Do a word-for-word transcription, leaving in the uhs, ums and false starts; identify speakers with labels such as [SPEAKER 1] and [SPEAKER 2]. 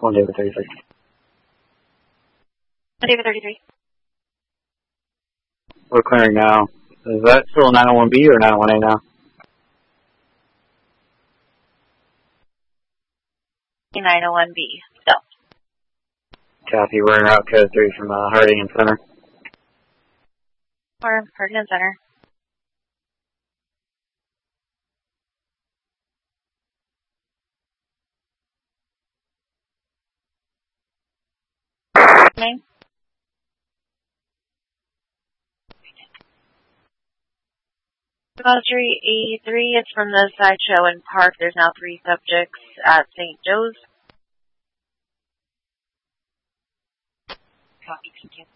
[SPEAKER 1] One David thirty-three.
[SPEAKER 2] One David thirty-three.
[SPEAKER 1] We're clearing now. Is that still nine oh one B or nine oh one A now?
[SPEAKER 2] nine oh one B. So.
[SPEAKER 1] Copy. We're in route code three from uh, Harding and Center.
[SPEAKER 2] Or Harding and Center. Name? Audrey eighty-three, it's from the sideshow in Park. There's now three subjects at Saint Joe's. Copy, thank you.